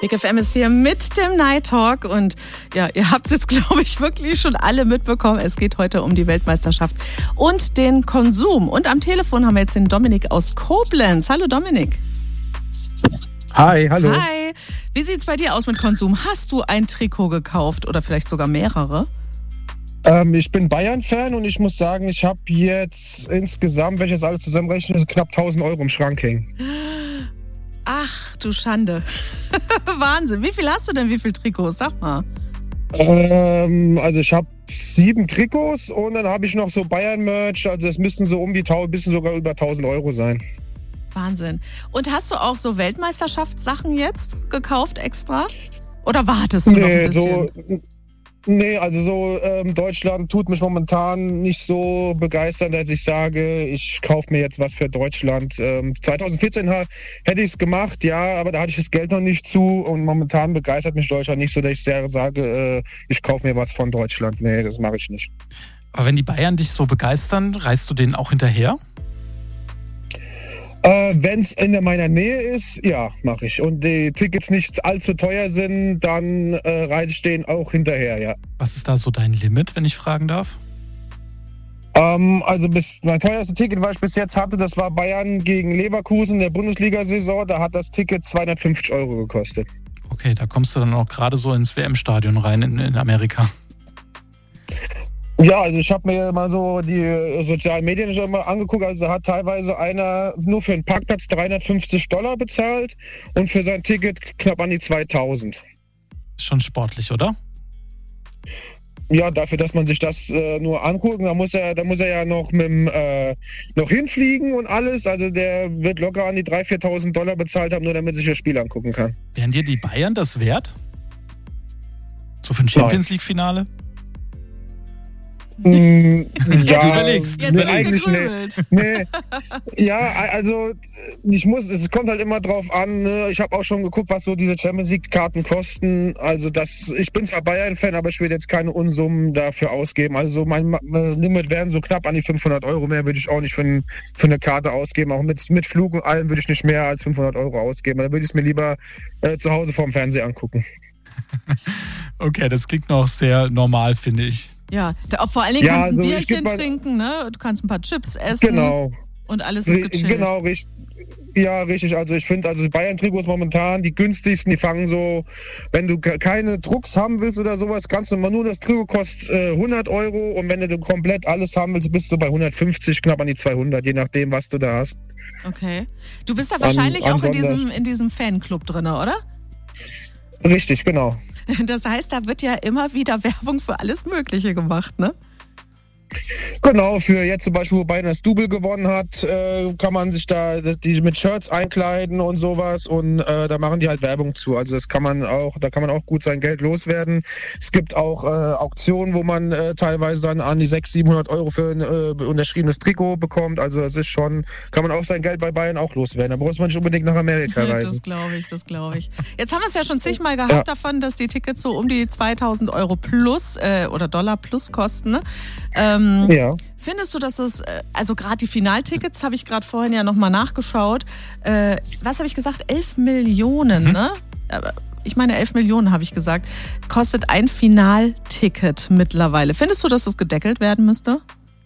Big FM ist hier mit dem Night Talk und ja, ihr habt es jetzt, glaube ich, wirklich schon alle mitbekommen. Es geht heute um die Weltmeisterschaft und den Konsum. Und am Telefon haben wir jetzt den Dominik aus Koblenz. Hallo Dominik. Hi, hallo. Hi. Wie sieht's bei dir aus mit Konsum? Hast du ein Trikot gekauft oder vielleicht sogar mehrere? Ich bin Bayern-Fan und ich muss sagen, ich habe jetzt insgesamt, wenn ich jetzt alles zusammenrechne, so knapp 1.000 Euro im Schrank hängen. Ach, du Schande. Wahnsinn. Wie viel hast du denn? Wie viele Trikots? Sag mal. Also ich habe 7 Trikots und dann habe ich noch so Bayern-Merch. Also es müssten so bisschen sogar über 1.000 Euro sein. Wahnsinn. Und hast du auch so Weltmeisterschaftssachen jetzt gekauft extra? Oder wartest du noch ein bisschen? Deutschland tut mich momentan nicht so begeistern, dass ich sage, ich kaufe mir jetzt was für Deutschland. 2014 hätte ich es gemacht, ja, aber da hatte ich das Geld noch nicht zu und momentan begeistert mich Deutschland nicht so, dass ich sage, ich kaufe mir was von Deutschland. Nee, das mache ich nicht. Aber wenn die Bayern dich so begeistern, reist du denen auch hinterher? Wenn es in meiner Nähe ist, ja, mache ich. Und die Tickets nicht allzu teuer sind, dann reise ich denen auch hinterher, ja. Was ist da so dein Limit, wenn ich fragen darf? Mein teuerste Ticket, was ich bis jetzt hatte, das war Bayern gegen Leverkusen in der Bundesliga-Saison. Da hat das Ticket 250 Euro gekostet. Okay, da kommst du dann auch gerade so ins WM-Stadion rein in Amerika. Ja, also ich habe mir mal so die sozialen Medien schon mal angeguckt. Also hat teilweise einer nur für einen Parkplatz $350 bezahlt und für sein Ticket knapp an die 2.000. Schon sportlich, oder? Ja, dafür, dass man sich das nur anguckt, da muss er ja noch noch hinfliegen und alles. Also der wird locker an die $3.000-4.000 bezahlt haben, nur damit sich das Spiel angucken kann. Wären dir die Bayern das wert? So für ein Champions-League-Finale? Ja, du überlegst. Jetzt eigentlich nee. Ja, also es kommt halt immer drauf an, ne? Ich habe auch schon geguckt, was so diese Champions League Karten kosten. Also ich bin zwar Bayern-Fan, aber ich will jetzt keine Unsummen dafür ausgeben. Also mein Limit wären so knapp an die 500 Euro. Mehr würde ich auch nicht für eine Karte ausgeben. Auch mit Flug und allem würde ich nicht mehr als 500 Euro ausgeben. Da würde ich es mir lieber zu Hause vorm Fernseher angucken. Okay, das klingt noch sehr normal, finde ich. Ja, vor allen Dingen kannst du ein Bierchen trinken, ne? Du kannst ein paar Chips essen. Genau. Und alles ist gechillt. Genau, richtig. Ja, richtig. Also ich finde, die Bayern-Trikots momentan, die günstigsten, die fangen so, wenn du keine Drucks haben willst oder sowas, kannst du mal nur das Trikot kostet 100 Euro und wenn du komplett alles haben willst, bist du bei 150, knapp an die 200, je nachdem, was du da hast. Okay. Du bist da wahrscheinlich auch in diesem Fanclub drin, oder? Richtig, genau. Das heißt, da wird ja immer wieder Werbung für alles Mögliche gemacht, ne? Genau, für jetzt zum Beispiel, wo Bayern das Double gewonnen hat, kann man sich da die mit Shirts einkleiden und sowas und da machen die halt Werbung zu. Also da kann man auch gut sein Geld loswerden. Es gibt auch Auktionen, wo man teilweise dann an die 600-700 Euro für ein unterschriebenes Trikot bekommt. Also das ist schon, kann man auch sein Geld bei Bayern auch loswerden. Da muss man nicht unbedingt nach Amerika reisen. Das glaube ich. Jetzt haben wir es ja schon zigmal gehabt davon, dass die Tickets so um die 2.000 Euro plus oder Dollar plus kosten, ne? Ja. Findest du, dass es, also gerade die Finaltickets, habe ich gerade vorhin ja nochmal nachgeschaut, was habe ich gesagt, 11 Millionen, ne? Ich meine 11 Millionen habe ich gesagt, kostet ein Finalticket mittlerweile. Findest du, dass das gedeckelt werden müsste?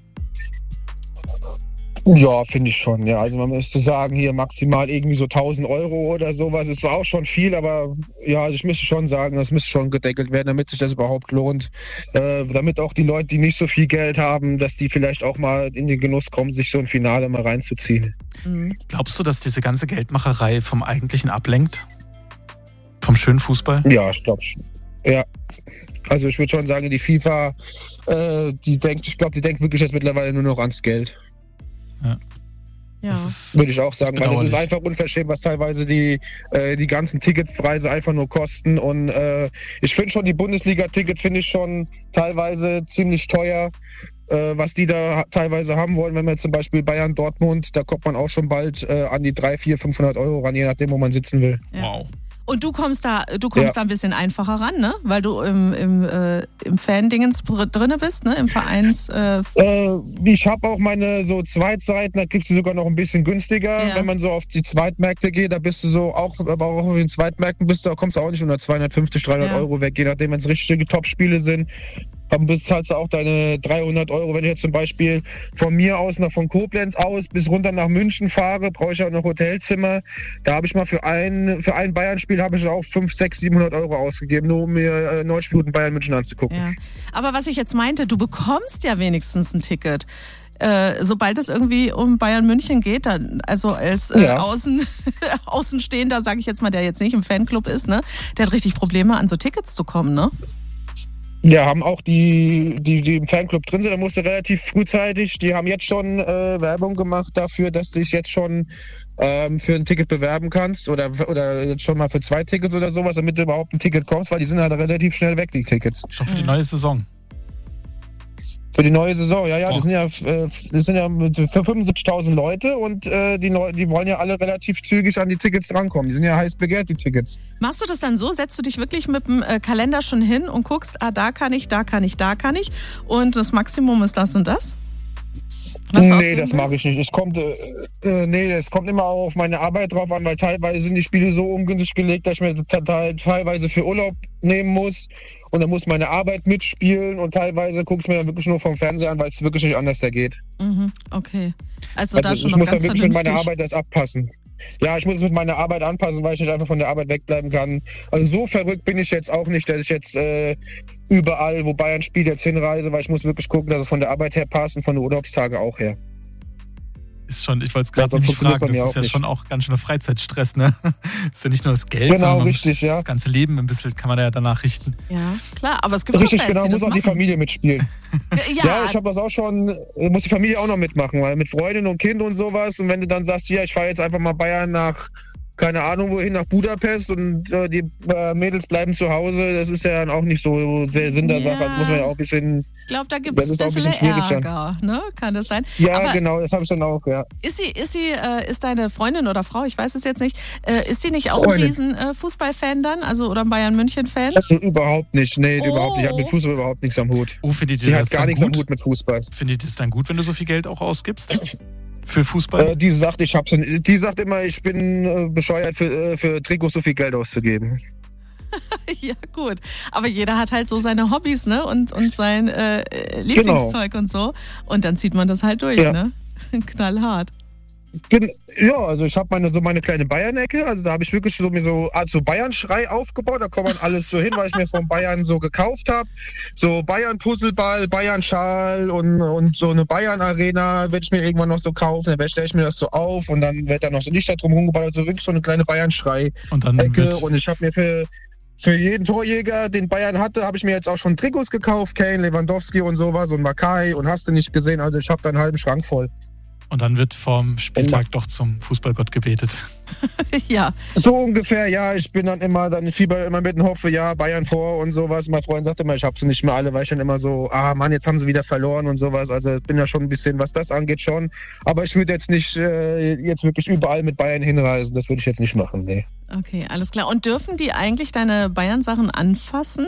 Ja, finde ich schon. Ja, also man müsste sagen, hier maximal irgendwie so 1.000 Euro oder sowas. Ist zwar auch schon viel, aber ja, ich müsste schon sagen, das müsste schon gedeckelt werden, damit sich das überhaupt lohnt. Damit auch die Leute, die nicht so viel Geld haben, dass die vielleicht auch mal in den Genuss kommen, sich so ein Finale mal reinzuziehen. Glaubst du, dass diese ganze Geldmacherei vom Eigentlichen ablenkt? Vom schönen Fußball? Ja, ich glaube schon. Ja. Also ich würde schon sagen, die FIFA, die denkt wirklich jetzt mittlerweile nur noch ans Geld. Ja. Würde ich auch sagen, weil es ist einfach unverschämt, was teilweise die ganzen Ticketpreise einfach nur kosten und ich finde schon, die Bundesliga-Tickets finde ich schon teilweise ziemlich teuer, was die da teilweise haben wollen, wenn man zum Beispiel Bayern-Dortmund, da kommt man auch schon bald an die 300, 400, 500 Euro ran, je nachdem, wo man sitzen will. Ja. Wow. Und du kommst da ein bisschen einfacher ran, ne? Weil du im Fan-Dingens drin bist, ne? Im Vereins. Ich habe auch meine so Zweitseiten, da kriegst du sogar noch ein bisschen günstiger. Ja. Wenn man so auf die Zweitmärkte geht, da bist du so aber auch auf den Zweitmärkten kommst du auch nicht unter 250, 300 Euro weg, je nachdem, wenn es richtige Top-Spiele sind. Zahlst du auch deine 300 Euro. Wenn ich jetzt zum Beispiel von mir aus, von Koblenz aus bis runter nach München fahre, brauche ich auch noch Hotelzimmer. Da habe ich mal für ein Bayern-Spiel habe ich auch 500, 600, 700 Euro ausgegeben, nur um mir 90 Minuten Bayern München anzugucken. Ja. Aber was ich jetzt meinte, du bekommst ja wenigstens ein Ticket. Sobald es irgendwie um Bayern München geht, dann, also als Außenstehender, sage ich jetzt mal, der jetzt nicht im Fanclub ist, ne, der hat richtig Probleme, an so Tickets zu kommen, ne? Ja, haben auch die im Fanclub drin sind, da musst du relativ frühzeitig, die haben jetzt schon Werbung gemacht dafür, dass du dich jetzt schon für ein Ticket bewerben kannst oder jetzt schon mal für 2 Tickets oder sowas, damit du überhaupt ein Ticket kommst, weil die sind halt relativ schnell weg, die Tickets. Schon für die neue Saison. Für die neue Saison, ja, das sind ja für 75.000 Leute und die wollen ja alle relativ zügig an die Tickets drankommen. Die sind ja heiß begehrt, die Tickets. Machst du das dann so? Setzt du dich wirklich mit dem Kalender schon hin und guckst, da kann ich und das Maximum ist das und das? Nee, das mag ich nicht. Es kommt immer auch auf meine Arbeit drauf an, weil teilweise sind die Spiele so ungünstig gelegt, dass ich mir teilweise für Urlaub nehmen muss und dann muss meine Arbeit mitspielen und teilweise gucke ich mir dann wirklich nur vom Fernseher an, weil es wirklich nicht anders da geht. Mhm, okay. Also da schon ich noch muss ganz dann wirklich vernünftig. mit meiner Arbeit das abpassen. Ja, ich muss es mit meiner Arbeit anpassen, weil ich nicht einfach von der Arbeit wegbleiben kann. Also so verrückt bin ich jetzt auch nicht, dass ich jetzt überall, wo Bayern spielt, jetzt hinreise, weil ich muss wirklich gucken, dass es von der Arbeit her passt und von den Urlaubstage auch her. Ist schon, ich wollte es gerade nicht fragen, das ist ja schon auch ganz schön Freizeitstress, ne? Ist ja nicht nur das Geld, sondern richtig, das ganze Leben ein bisschen kann man da ja danach richten. Ja, klar, aber es gibt richtig, auch Fans, genau, muss auch die Familie mitspielen. Ja, ich habe das auch schon, muss die Familie auch noch mitmachen, weil mit Freundin und Kind und sowas und wenn du dann sagst, ja, ich fahre jetzt einfach mal Bayern nach keine Ahnung wohin, nach Budapest und die Mädels bleiben zu Hause, das ist ja dann auch nicht so sehr Sinn der Sache. Also muss man ja auch ein bisschen. Ich glaube, da gibt es ein bisschen Ärger, ne? Kann das sein? Ja, aber genau, das habe ich dann auch, ja. Ist deine Freundin oder Frau, ich weiß es jetzt nicht, ist sie nicht auch ein riesen Fußballfan dann? Also oder ein Bayern-München-Fan? Also überhaupt nicht, nee, überhaupt nicht. Ich habe mit Fußball überhaupt nichts am Hut. Die hat gar nichts am Hut mit Fußball. Findet ihr das dann gut, wenn du so viel Geld auch ausgibst? Für Fußball? Die sagt immer, ich bin bescheuert, für Trikots so viel Geld auszugeben. Ja, gut. Aber jeder hat halt so seine Hobbys, ne? Und sein Lieblingszeug und so. Und dann zieht man das halt durch, ne? Knallhart. Ja, also ich habe meine kleine Bayern-Ecke, also da habe ich wirklich mir so Art so Bayern-Schrei aufgebaut, da kommt man alles so hin, weil ich mir von Bayern so gekauft habe. So Bayern-Puzzleball, Bayern-Schal und so eine Bayern-Arena werde ich mir irgendwann noch so kaufen, dann stelle ich mir das so auf und dann wird da noch so Lichter drum rumgebaut, also wirklich so eine kleine Bayern-Schrei-Ecke und ich habe mir für jeden Torjäger, den Bayern hatte, habe ich mir jetzt auch schon Trikots gekauft, Kane, Lewandowski und sowas und Makai und hast du nicht gesehen, also ich habe da einen halben Schrank voll. Und dann wird vorm Spieltag doch zum Fußballgott gebetet. Ja. So ungefähr, ja. Ich bin dann fieber immer mit und hoffe, ja, Bayern vor und sowas. Mein Freund sagte immer, ich habe sie nicht mehr alle, weil ich dann immer so, Mann, jetzt haben sie wieder verloren und sowas. Also ich bin ja schon ein bisschen, was das angeht, schon. Aber ich würde jetzt nicht jetzt wirklich überall mit Bayern hinreisen. Das würde ich jetzt nicht machen, nee. Okay, alles klar. Und dürfen die eigentlich deine Bayern-Sachen anfassen?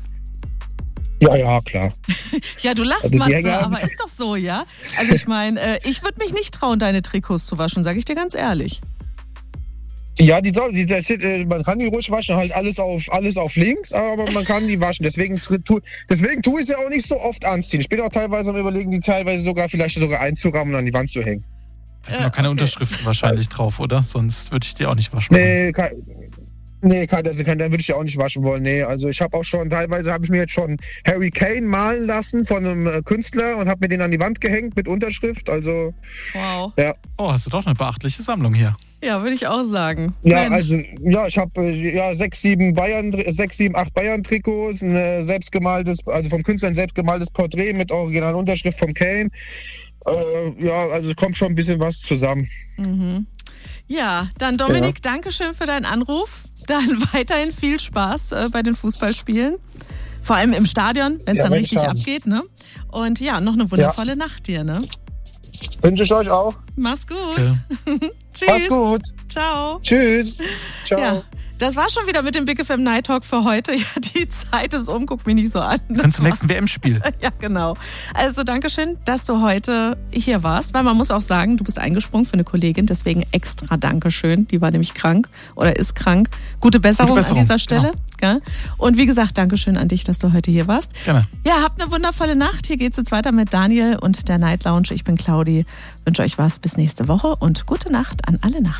Ja, klar. Ja, du lachst, Matze, aber ist doch so, ja? Also ich meine, ich würde mich nicht trauen, deine Trikots zu waschen, sage ich dir ganz ehrlich. Ja, man kann die ruhig waschen, halt alles auf links, aber man kann die waschen. Deswegen tue ich es ja auch nicht so oft anziehen. Ich bin auch teilweise am Überlegen, die teilweise vielleicht sogar einzurahmen und an die Wand zu hängen. Da sind noch keine Unterschriften wahrscheinlich drauf, oder? Sonst würde ich die auch nicht waschen wollen. Nee, da würde ich ja auch nicht waschen wollen. Nee, also ich habe auch schon, teilweise habe ich mir jetzt schon Harry Kane malen lassen von einem Künstler und habe mir den an die Wand gehängt mit Unterschrift. Also, wow. Ja. Oh, hast du doch eine beachtliche Sammlung hier. Ja, würde ich auch sagen. Ja, Mensch. Ich habe 6, 7, 8 Bayern-Trikots, ein selbstgemaltes, also vom Künstler ein selbstgemaltes Porträt mit originalen Unterschrift vom Kane. Also es kommt schon ein bisschen was zusammen. Mhm. Ja, dann Dominik, Dankeschön für deinen Anruf. Dann weiterhin viel Spaß bei den Fußballspielen. Vor allem im Stadion, wenn es dann richtig abgeht, ne? Und ja, noch eine wundervolle Nacht dir, ne? Wünsche ich euch auch. Mach's gut. Okay. Tschüss. Mach's gut. Ciao. Tschüss. Ciao. Ja, Das war schon wieder mit dem Big FM Night Talk für heute. Ja, die Zeit ist um, guck mich nicht so an. Dann zum nächsten WM-Spiel. Ja, genau. Also Dankeschön, dass du heute hier warst, weil man muss auch sagen, du bist eingesprungen für eine Kollegin, deswegen extra Dankeschön. Die war nämlich krank oder ist krank. Gute Besserung an dieser Stelle. Genau. Und wie gesagt, Dankeschön an dich, dass du heute hier warst. Gerne. Ja, habt eine wundervolle Nacht. Hier geht's jetzt weiter mit Daniel und der Night Lounge. Ich bin Claudi. Wünsche euch was bis nächste Woche und gute Nacht an alle Nacht.